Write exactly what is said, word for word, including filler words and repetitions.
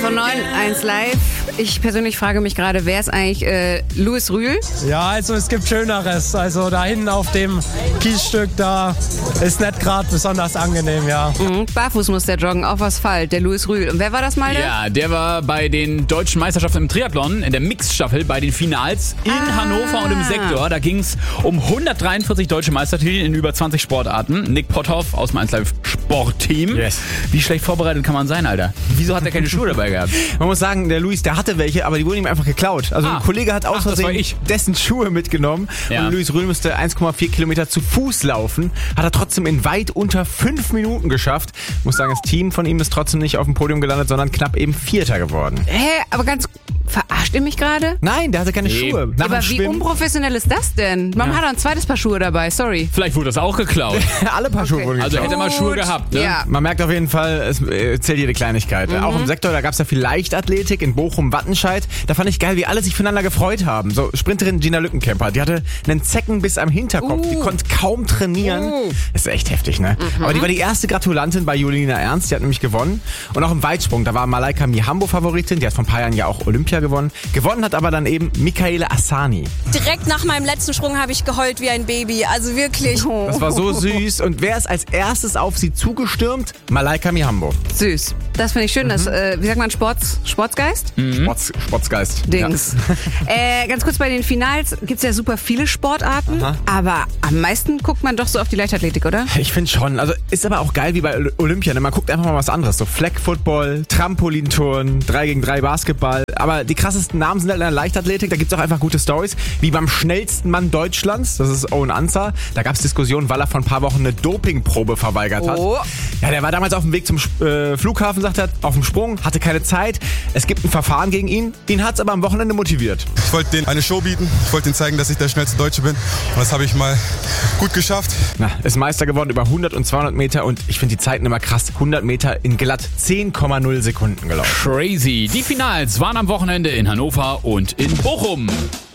Euro neun, eins live. Ich persönlich frage mich gerade, wer ist eigentlich äh, Louis Rühl? Ja, also es gibt Schöneres. Also da hinten auf dem Kiesstück, da ist nicht gerade besonders angenehm, ja. Mhm. Barfuß muss der joggen, auf Asphalt, der Louis Rühl. Und wer war das mal? Ja, der war bei den deutschen Meisterschaften im Triathlon, in der Mixed-Staffel, bei den Finals in Ah. Hannover und im Sektor. Da ging es um hundertdreiundvierzig deutsche Meistertitel in über zwanzig Sportarten. Nick Potthoff aus dem eins Live Sportteam. Yes. Wie schlecht vorbereitet kann man sein, Alter? Wieso hat er keine Schuhe dabei gehabt? Man muss sagen, der Luis, der hatte welche, aber die wurden ihm einfach geklaut. Also Ah. ein Kollege hat aus Ach, das war Versehen ich. dessen Schuhe mitgenommen. Ja. Und Luis Rühl musste eins Komma vier Kilometer zu Fuß laufen. Hat er trotzdem in weit unter fünf Minuten geschafft. Ich muss sagen, das Team von ihm ist trotzdem nicht auf dem Podium gelandet, sondern knapp eben Vierter geworden. Hä, aber ganz... Verarscht ihr mich gerade? Nein, der hatte keine Nee. Schuhe. Nach Aber dem wie Schwimmen, unprofessionell ist das denn? Man hat doch ein zweites Paar Schuhe dabei, sorry. Vielleicht wurde das auch geklaut. alle Paar Schuhe Okay. wurden Also geklaut. hätte er mal Schuhe Gut. gehabt, ne? Ja. Man merkt auf jeden Fall, es äh, zählt jede Kleinigkeit. Auch im Sektor, da gab es ja viel Leichtathletik in Bochum-Wattenscheid. Da fand ich geil, wie alle sich füreinander gefreut haben. So Sprinterin Gina Lückenkämper, die hatte einen Zeckenbiss am Hinterkopf. Uh. Die konnte kaum trainieren. Uh. Das ist echt heftig, ne? Aber die war die erste Gratulantin bei Julina Ernst. Die hat nämlich gewonnen. Und auch im Weitsprung, da war Malaika Mihambo Favoritin. Die hat vor ein paar Jahren ja auch Olympia gewonnen. Gewonnen hat aber dann eben Michaele Assani. Direkt nach meinem letzten Sprung habe ich geheult wie ein Baby. Also wirklich. Das war so süß. Und wer ist als erstes auf sie zugestürmt? Malaika Mihambo. Süß. Das finde ich schön, das, äh, wie sagt man, Sports, Sportsgeist? Sports, Sportsgeist. Dings. Äh, ganz kurz, bei den Finals gibt's ja super viele Sportarten, Aha. aber am meisten guckt man doch so auf die Leichtathletik, oder? Ich finde schon. Also ist aber auch geil wie bei Oly- Olympia. Ne? Man guckt einfach mal was anderes. So Flag Football, Trampolinturnen, drei gegen drei Basketball. Aber die krassesten Namen sind halt in der Leichtathletik. Da gibt's auch einfach gute Stories. Wie beim schnellsten Mann Deutschlands. Das ist Owen Ansar. Da gab's Diskussionen, weil er vor ein paar Wochen eine Dopingprobe verweigert hat. Oh. Ja, der war damals auf dem Weg zum äh, Flughafen, sagt er, auf dem Sprung, hatte keine Zeit. Es gibt ein Verfahren gegen ihn. Ihn hat's aber am Wochenende motiviert. Ich wollte denen eine Show bieten. Ich wollte ihnen zeigen, dass ich der schnellste Deutsche bin. Und das habe ich mal gut geschafft. Na, ist Meister geworden über hundert und zweihundert Meter und ich finde die Zeiten immer krass. hundert Meter in glatt zehn Komma null Sekunden gelaufen. Crazy. Die Finals waren am Wochenende in Hannover und in Bochum.